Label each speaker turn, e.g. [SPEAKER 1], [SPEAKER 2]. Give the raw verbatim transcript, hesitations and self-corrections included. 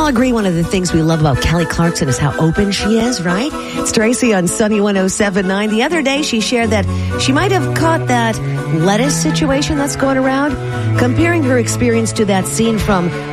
[SPEAKER 1] all agree one of the things we love about Kelly Clarkson is how open she is, right? It's Tracy on Sunny one oh seven point nine. The other day, she shared that she might have caught that lettuce situation that's going around, comparing her experience to that scene from